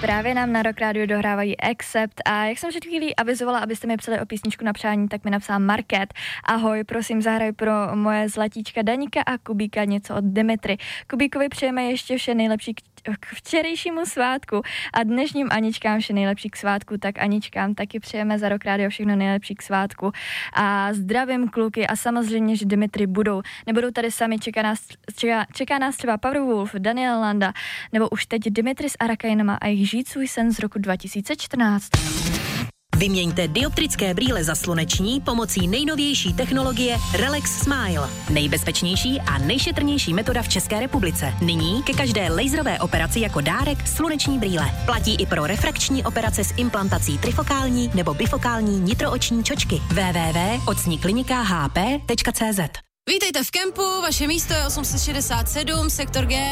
Právě nám na Rock Radio dohrávají Accept a jak jsem před chvílí avizovala, abyste mi psali o písničku na přání, tak mi napsal Market. Ahoj, prosím, zahraj pro moje zlatíčka Daníka a Kubíka něco od Dimitry. Kubíkovi přejeme ještě vše nejlepší k včerejšímu svátku a dnešním Aničkám vše nejlepší k svátku, tak Aničkám taky přejeme za Rock Radio všechno nejlepší k svátku. A zdravím kluky a samozřejmě, že Dimitry nebudou tady sami, čeká nás třeba Powerwolf, Daniel Landa, nebo už teď Dimitry s Arakainama a jejich Žít svůj sen z roku 2014. Vyměňte dioptrické brýle za sluneční pomocí nejnovější technologie Relax Smile. Nejbezpečnější a nejšetrnější metoda v České republice. Nyní ke každé laserové operaci jako dárek sluneční brýle. Platí i pro refrakční operace s implantací trifokální nebo bifokální nitrooční čočky. www.ocniklinika.hp.cz. Vítejte v kempu, vaše místo je 867, sektor G.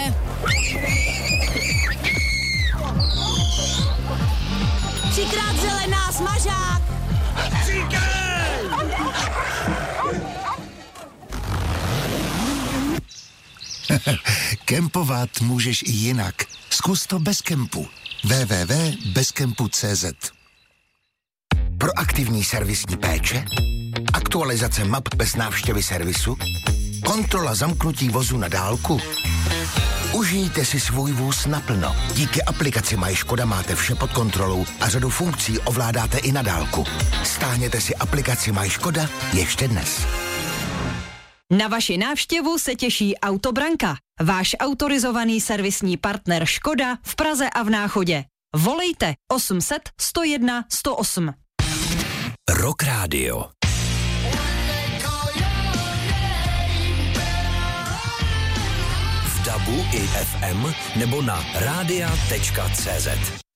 Třikrát zelená, smažák! Kempovat můžeš i jinak. Zkus to bez kempu. www.bezkempu.cz. Proaktivní servisní péče, aktualizace map bez návštěvy servisu, kontrola zamknutí vozu na dálku. Užijte si svůj vůz naplno. Díky aplikaci MyŠkoda máte vše pod kontrolou a řadu funkcí ovládáte i na dálku. Stáhněte si aplikaci MyŠkoda ještě dnes. Na vaši návštěvu se těší Autobranka, váš autorizovaný servisní partner Škoda v Praze a v Náchodě. Volejte 800 101 108. Rock Radio. V DABu i FM nebo na radia.cz.